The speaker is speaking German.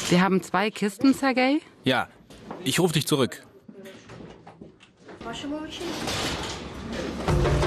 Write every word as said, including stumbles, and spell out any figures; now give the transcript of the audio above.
Wir haben zwei Kisten, Sergej. Ja, ich rufe dich zurück.